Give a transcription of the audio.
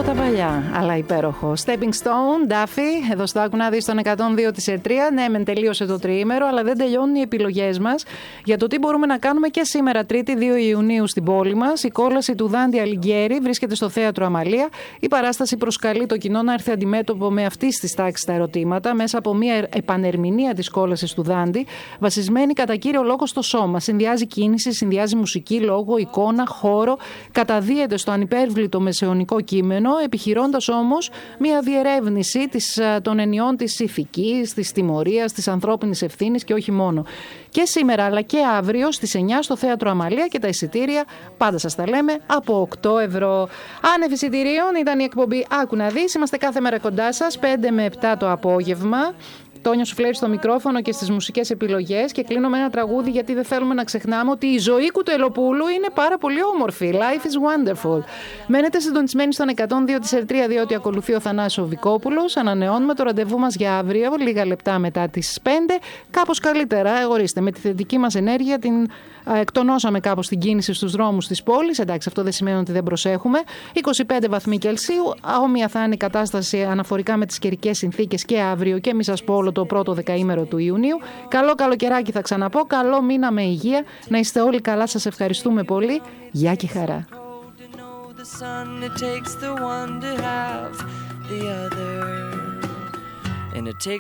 Από τα παλιά, αλλά υπέροχο. Stepping Stone, Duffy, εδώ στο Άκουνα Δεις στον 102 της ΕΡΤΡΙΑ. Ναι, μεν τελείωσε το τριήμερο, αλλά δεν τελειώνουν οι επιλογές μας για το τι μπορούμε να κάνουμε και σήμερα, Τρίτη 2 Ιουνίου, στην πόλη μας. Η κόλαση του Δάντη Αλιγκιέρη βρίσκεται στο Θέατρο Αμαλία. Η παράσταση προσκαλεί το κοινό να έρθει αντιμέτωπο με αυτή τη τάξη τα ερωτήματα μέσα από μια επανερμηνεία της κόλασης του Δάντη, βασισμένη κατά κύριο λόγο στο σώμα. Συνδυάζει κίνηση, συνδυάζει μουσική, λόγο, εικόνα, χώρο, καταδύεται στο ανυπέρβλητο μεσαιωνικό κείμενο, επιχειρώντας όμως μια διερεύνηση των ενιών της ηθικής, της τιμωρίας, της ανθρώπινης ευθύνης και όχι μόνο. Και σήμερα αλλά και αύριο στις 9 στο Θέατρο Αμαλία, και τα εισιτήρια πάντα σας τα λέμε από 8 ευρώ. Άνευ εισιτηρίων ήταν η εκπομπή Άκου να Δεις. Είμαστε κάθε μέρα κοντά σας 5 με 7 το απόγευμα. Τόνιο Σουφλέρη στο μικρόφωνο και στις μουσικές επιλογές, και κλείνω με ένα τραγούδι γιατί δεν θέλουμε να ξεχνάμε ότι η ζωή του Ελοπούλου είναι πάρα πολύ όμορφη. Life is wonderful. Μένετε συντονισμένοι στον 102 της ΕΡΤΡΙΑ, διότι ακολουθεί ο Θανάσης Βικόπουλος. Ανανεώνουμε το ραντεβού μας για αύριο, λίγα λεπτά μετά τις 5. Κάπως καλύτερα, ορίστε, με τη θετική μας ενέργεια την εκτονώσαμε κάπως την κίνηση στους δρόμους της πόλης. Εντάξει, αυτό δεν σημαίνει ότι δεν προσέχουμε. 25 βαθμοί Κελσίου. Όμοια θα είναι η κατάσταση αναφορικά με τις καιρικές συνθήκες και αύριο και μη σας πω όλο το πρώτο δεκαήμερο του Ιουνίου. Καλό καλοκαιράκι θα ξαναπώ. Καλό μήνα με υγεία. Να είστε όλοι καλά. Σας ευχαριστούμε πολύ. Γεια και χαρά. And it takes